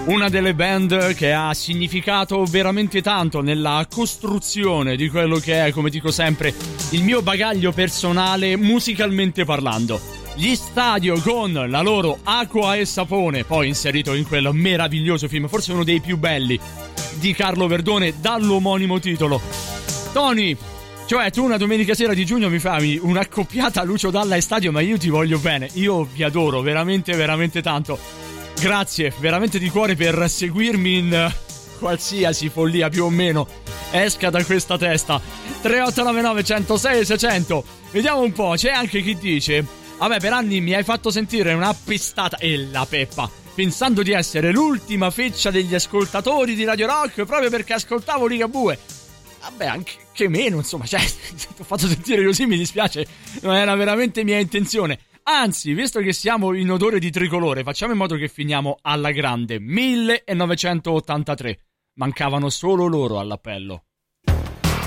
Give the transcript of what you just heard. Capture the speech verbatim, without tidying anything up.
Una delle band che ha significato veramente tanto nella costruzione di quello che è, come dico sempre, il mio bagaglio personale musicalmente parlando. Gli Stadio con la loro Acqua e Sapone, poi inserito in quel meraviglioso film, forse uno dei più belli, di Carlo Verdone dall'omonimo titolo. Tony, cioè tu una domenica sera di giugno mi fai un'accoppiata Lucio Dalla e Stadio, ma io ti voglio bene, io vi adoro veramente veramente tanto. Grazie veramente di cuore per seguirmi in qualsiasi follia più o meno esca da questa testa. Tre otto nove nove uno zero sei sei zero zero. Vediamo un po', c'è anche chi dice: vabbè, per anni mi hai fatto sentire una pestata, e la Peppa, pensando di essere l'ultima feccia degli ascoltatori di Radio Rock proprio perché ascoltavo Ligabue. Vabbè, anche che meno, insomma, cioè, ti ho fatto sentire così, mi dispiace, non era veramente mia intenzione. Anzi, visto che siamo in odore di tricolore, facciamo in modo che finiamo alla grande. millenovecentottantatré. Mancavano solo loro all'appello.